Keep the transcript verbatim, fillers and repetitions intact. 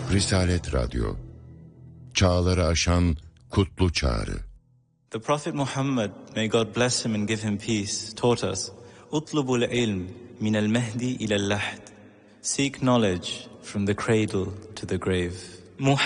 Risalet Radyo, çağları aşan kutlu çağrı. The Prophet Muhammad, may God bless him and give him peace, taught us, "Utlubul ilm min al-mahdi ila al-lahd." Seek knowledge from the cradle to the grave.